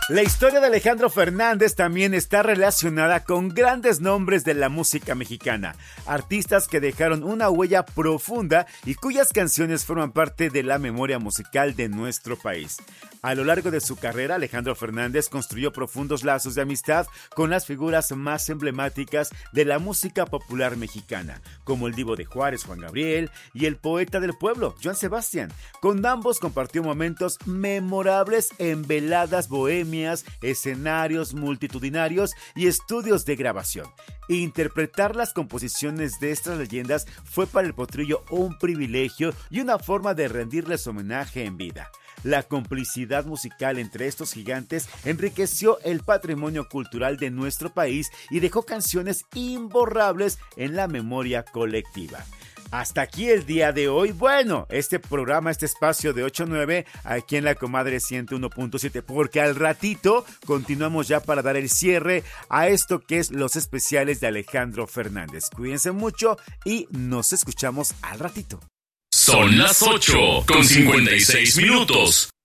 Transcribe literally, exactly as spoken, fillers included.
La historia de Alejandro Fernández también está relacionada con grandes nombres de la música mexicana, artistas que dejaron una huella profunda y cuyas canciones forman parte de la memoria musical de nuestro país. A lo largo de su carrera, Alejandro Fernández construyó profundos lazos de amistad con las figuras más emblemáticas de la música popular mexicana, como el Divo de Juárez, Juan Gabriel, y el poeta del pueblo, Joan Sebastián. Con ambos compartió momentos memorables en veladas bohemias, escenarios multitudinarios y estudios de grabación. Interpretar las composiciones de estas leyendas fue para el Potrillo un privilegio y una forma de rendirles homenaje en vida. La complicidad musical entre estos gigantes enriqueció el patrimonio cultural de nuestro país y dejó canciones imborrables en la memoria colectiva. Hasta aquí el día de hoy. Bueno, este programa, este espacio de ocho a nueve, aquí en La Comadre ciento uno punto siete, porque al ratito continuamos ya para dar el cierre a esto que es los especiales de Alejandro Fernández. Cuídense mucho y nos escuchamos al ratito. Son las ocho con cincuenta y seis minutos.